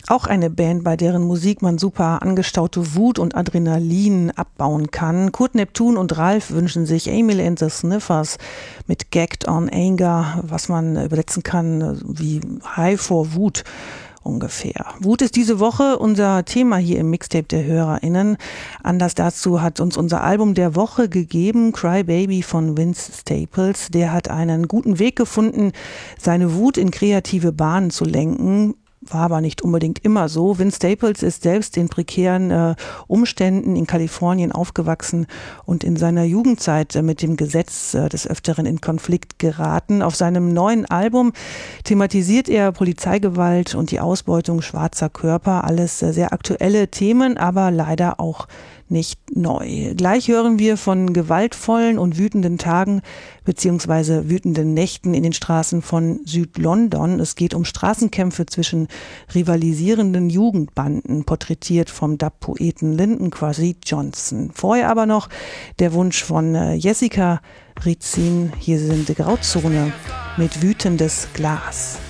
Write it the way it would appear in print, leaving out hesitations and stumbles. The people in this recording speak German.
Auch eine Band, bei deren Musik man super angestaute Wut und Adrenalin abbauen kann. Kurt Neptun und Ralf wünschen sich Emil and the Sniffers mit Gagged on Anger, was man übersetzen kann wie High for Wut ungefähr. Wut ist diese Woche unser Thema hier im Mixtape der HörerInnen. Anlass dazu hat uns unser Album der Woche gegeben, Cry Baby von Vince Staples. Der hat einen guten Weg gefunden, seine Wut in kreative Bahnen zu lenken. War aber nicht unbedingt immer so. Vince Staples ist selbst in prekären Umständen in Kalifornien aufgewachsen und in seiner Jugendzeit mit dem Gesetz des Öfteren in Konflikt geraten. Auf seinem neuen Album thematisiert er Polizeigewalt und die Ausbeutung schwarzer Körper. Alles sehr aktuelle Themen, aber leider auch nicht neu. Gleich hören wir von gewaltvollen und wütenden Tagen bzw. wütenden Nächten in den Straßen von Südlondon. Es geht um Straßenkämpfe zwischen rivalisierenden Jugendbanden, porträtiert vom Dub-Poeten Lyndon Kwesi Johnson. Vorher aber noch der Wunsch von Jessica Rizin. Hier sind die Grauzone mit wütendes Glas.